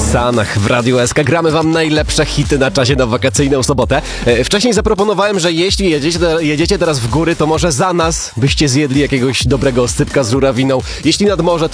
Sanach w Radiu SK. Gramy wam najlepsze hity na czasie na wakacyjną sobotę. Wcześniej zaproponowałem, że jeśli jedziecie teraz w góry, to może za nas byście zjedli jakiegoś dobrego oscypka z żurawiną. Jeśli nad morze,